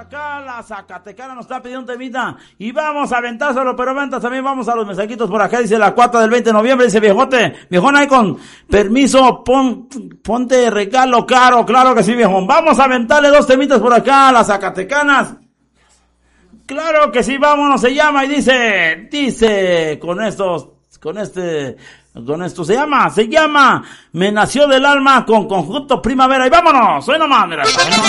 acá, la Zacatecana nos está pidiendo un temita y vamos a aventárselo, pero aventas también vamos a los mensajitos por acá, dice la 4 del 20 de noviembre, dice viejón ahí con permiso, ponte regalo caro, claro que sí viejón, vamos a aventarle 2 temitas por acá a las Zacatecanas, claro que sí, vámonos, se llama y dice, con esto se llama, Me Nació del Alma con Conjunto Primavera y vámonos, soy nomás, mira.